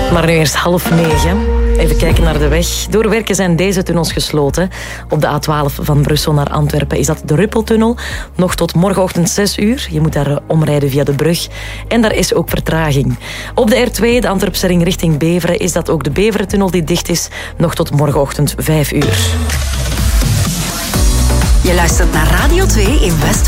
Maar nu eerst 8:30. Even kijken naar de weg. Door werken zijn deze tunnels gesloten. Op de A12 van Brussel naar Antwerpen is dat de Ruppeltunnel. Nog tot morgenochtend 6 uur. Je moet daar omrijden via de brug. En daar is ook vertraging. Op de R2, de Antwerpse ring richting Beveren, is dat ook de Beverentunnel die dicht is. Nog tot morgenochtend 5 uur. Je luistert naar Radio 2 in West